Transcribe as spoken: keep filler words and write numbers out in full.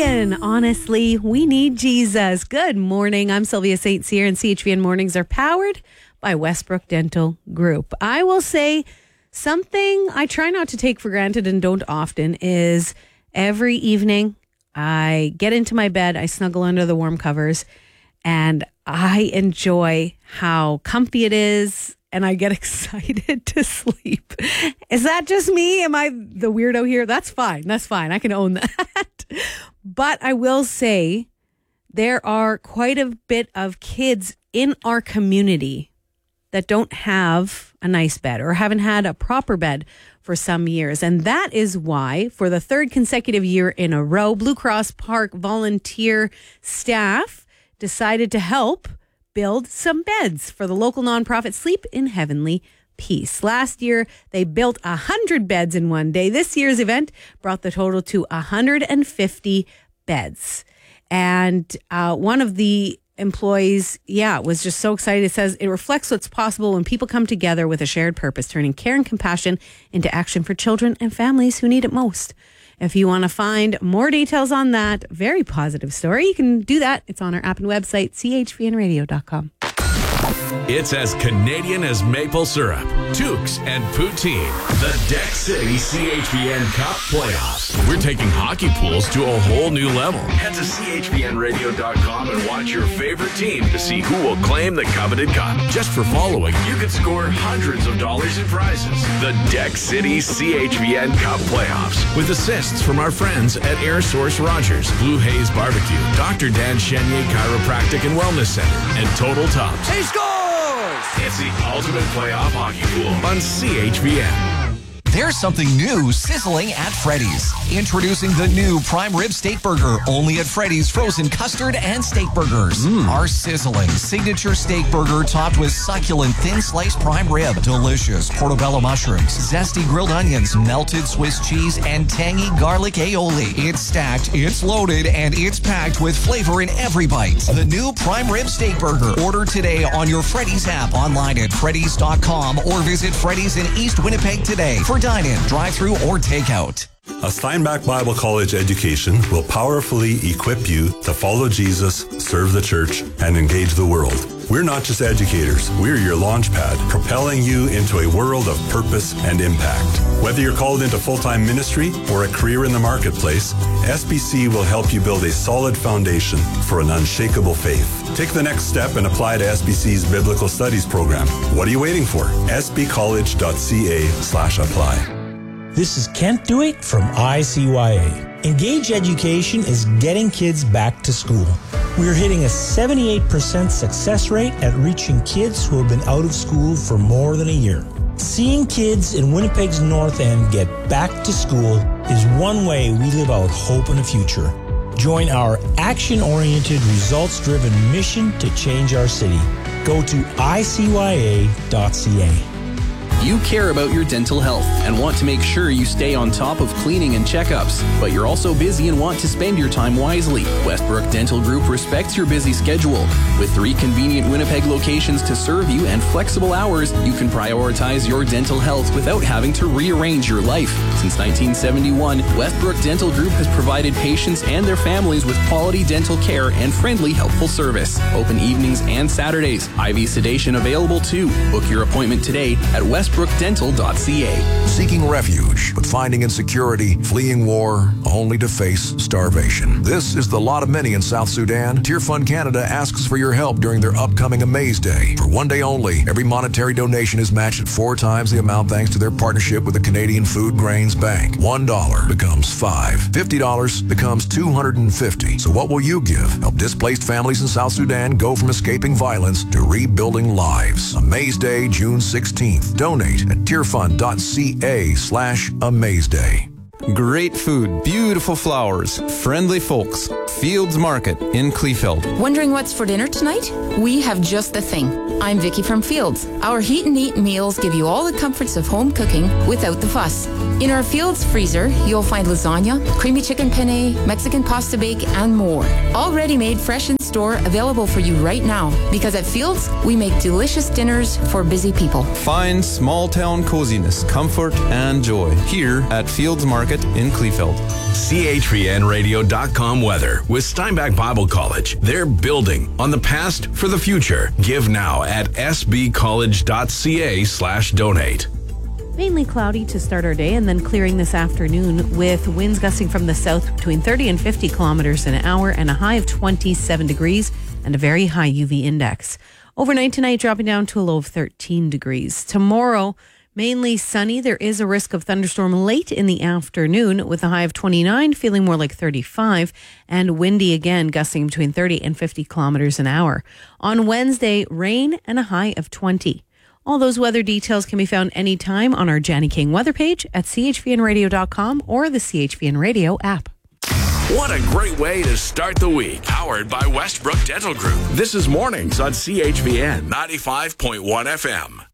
Canadian. Honestly, we need Jesus. Good morning. I'm Sylvia Saint Cyr, and C H V N Mornings are powered by Westbrook Dental Group. I will say something I try not to take for granted and don't often is every evening I get into my bed, I snuggle under the warm covers, and I enjoy how comfy it is, and I get excited to sleep. Is that just me? Am I the weirdo here? That's fine. That's fine. I can own that. But I will say there are quite a bit of kids in our community that don't have a nice bed or haven't had a proper bed for some years. And that is why, for the third consecutive year in a row, Blue Cross Park volunteer staff decided to help build some beds for the local nonprofit Sleep in Heavenly Peace. Last year, they built one hundred beds in one day. This year's event brought the total to one hundred fifty beds. And uh, one of the employees, yeah, was just so excited. It says it reflects what's possible when people come together with a shared purpose, turning care and compassion into action for children and families who need it most. If you want to find more details on that very positive story, you can do that. It's on our app and website, c h v n radio dot com. It's as Canadian as maple syrup. Tukes and poutine. The Deck City C H V N Cup Playoffs. We're taking hockey pools to a whole new level. Head to c h v n radio dot com and watch your favorite team to see who will claim the coveted cup. Just for following, you can score hundreds of dollars in prizes. The Deck City C H V N Cup Playoffs. With assists from our friends at Air Source Rogers, Blue Haze Barbecue, Doctor Dan Chenier Chiropractic and Wellness Center, and Total Tops. He scores! It's the ultimate playoff hockey pool on C H V N. There's something new sizzling at Freddy's. Introducing the new Prime Rib Steak Burger, only at Freddy's frozen custard and steak burgers. Mm. Our sizzling signature steak burger topped with succulent thin sliced prime rib, delicious portobello mushrooms, zesty grilled onions, melted Swiss cheese, and tangy garlic aioli. It's stacked, it's loaded, and it's packed with flavor in every bite. The new Prime Rib Steak Burger. Order today on your Freddy's app, online at freddys dot com, or visit Freddy's in East Winnipeg today for dine-in, drive-through, or takeout. A Steinbach Bible College education will powerfully equip you to follow Jesus, serve the church, and engage the world. We're not just educators. We're your launch pad, propelling you into a world of purpose and impact. Whether you're called into full-time ministry or a career in the marketplace, S B C will help you build a solid foundation for an unshakable faith. Take the next step and apply to S B C's Biblical Studies program. What are you waiting for? s b college dot c a slash apply. This is Kent Dewitt from I C Y A. Engage Education is getting kids back to school. We're hitting a seventy-eight percent success rate at reaching kids who have been out of school for more than a year. Seeing kids in Winnipeg's North End get back to school is one way we live out hope in the future. Join our action-oriented, results-driven mission to change our city. Go to i c y a dot c a. You care about your dental health and want to make sure you stay on top of cleaning and checkups, but you're also busy and want to spend your time wisely. Westbrook Dental Group respects your busy schedule. With three convenient Winnipeg locations to serve you and flexible hours, you can prioritize your dental health without having to rearrange your life. Since nineteen seventy-one, Westbrook Dental Group has provided patients and their families with quality dental care and friendly, helpful service. Open evenings and Saturdays. I V sedation available too. Book your appointment today at westbrook dental dot c a. Seeking refuge, but finding insecurity, fleeing war, only to face starvation. This is the lot of many in South Sudan. Tear Fund Canada asks for your help during their upcoming Amaze Day. For one day only, every monetary donation is matched at four times the amount thanks to their partnership with the Canadian Food Grains Bank. One dollar becomes five. Fifty dollars becomes two hundred fifty. So what will you give? Help displaced families in South Sudan go from escaping violence to rebuilding lives. Amaze Day, June sixteenth. Donate at tearfund dot c a slash amaze day. Great food, beautiful flowers, friendly folks. Fields Market in Kleefeld. Wondering what's for dinner tonight? We have just the thing. I'm Vicky from Fields. Our Heat and Eat meals give you all the comforts of home cooking without the fuss. In our Fields freezer, you'll find lasagna, creamy chicken penne, Mexican pasta bake, and more. All ready-made, fresh in store, available for you right now. Because at Fields, we make delicious dinners for busy people. Find small town coziness, comfort, and joy here at Fields Market in Kleefeld. C H V N radio dot com weather with Steinbach Bible College. They're building on the past for the future. Give now at s b college dot c a slash donate. Mainly cloudy to start our day and then clearing this afternoon with winds gusting from the south between thirty and fifty kilometers an hour and a high of twenty-seven degrees and a very high U V index. Overnight tonight dropping down to a low of thirteen degrees. Tomorrow, mainly sunny. There is a risk of thunderstorm late in the afternoon with a high of twenty-nine, feeling more like thirty-five, and windy again, gusting between thirty and fifty kilometers an hour. On Wednesday, rain and a high of twenty. All those weather details can be found anytime on our Janny King weather page at c h v n radio dot com or the C H V N Radio app. What a great way to start the week. Powered by Westbrook Dental Group. This is Mornings on C H V N ninety-five point one F M.